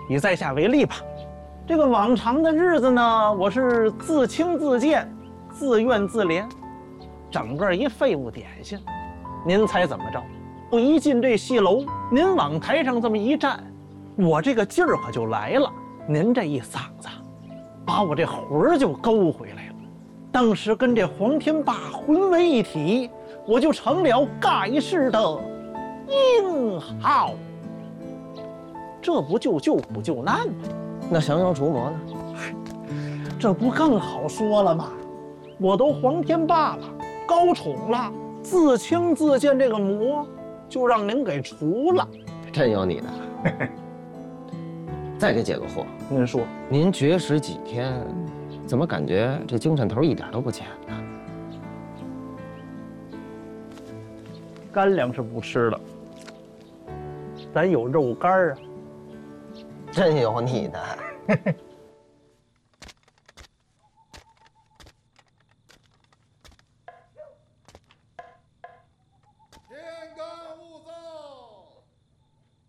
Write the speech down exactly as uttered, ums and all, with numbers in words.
以在下为例吧。这个往常的日子呢，我是自轻自贱，自怨自怜，整个一废物点心。您猜怎么着？我一进这戏楼，您往台上这么一站，我这个劲儿可就来了。您这一嗓子，把我这魂儿就勾回来了。当时跟这黄天霸混为一体，我就成了盖世的英豪。这不就救苦救难吗？ 那降妖除魔呢？ 这不更好说了吗？我都黄天霸了，高宠了，自轻自贱这个魔就让您给除了。 真有你的！再给解个惑， 您说， 您绝食几天，怎么感觉这精神头一点都不减呢？ 干粮是不吃了，咱有肉干啊。 真有你的！